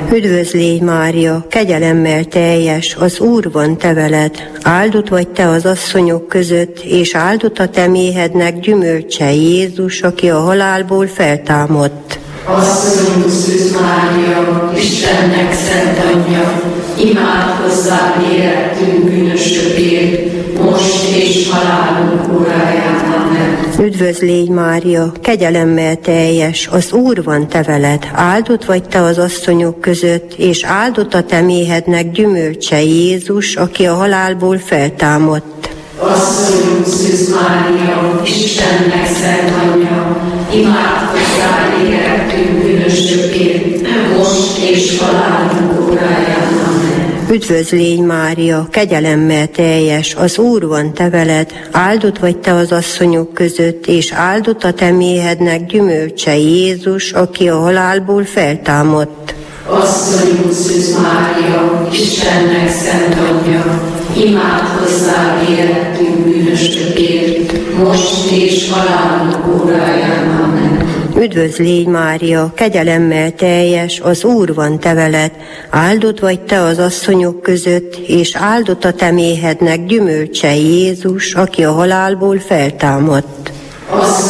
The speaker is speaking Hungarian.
Üdvözlégy Mária, kegyelemmel teljes, az Úr van te veled. Áldott vagy te az asszonyok között, és áldott a te méhednek gyümölcse Jézus, aki a halálból feltámadt. Asszonyunk Szűz Mária, Istennek szent anyja, imádkozzál érettünk bűnösökért, most és halálunk óráján. Amen. Üdvözlégy Mária, kegyelemmel teljes, az Úr van te veled. Áldott vagy te az asszonyok között, és áldott a te méhednek gyümölcse Jézus, aki a halálból feltámadt. Asszonyunk Szűz Mária, Istennek szent anyja, imádkozzál érettünk bűnösökért, most és halálunk óráján. Amen. Üdvözlégy Mária, kegyelemmel teljes, az Úr van te veled. Áldott vagy te az asszonyok között, és áldott a te méhednek gyümölcse Jézus, aki a halálból feltámadt. Asszonyunk Szűz Mária, Istennek szent anyja, imádkozzál érettünk bűnösökért, most és halálunk óráján. Amen. Üdvözlégy Mária, kegyelemmel teljes, az Úr van te veled. Áldott vagy te az asszonyok között, és áldott a te méhednek gyümölcse Jézus, aki a halálból feltámadt.